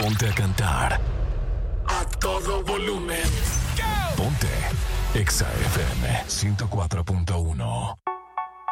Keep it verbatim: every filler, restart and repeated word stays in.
Ponte a cantar a todo volumen. Ponte Exa F M ciento cuatro punto uno.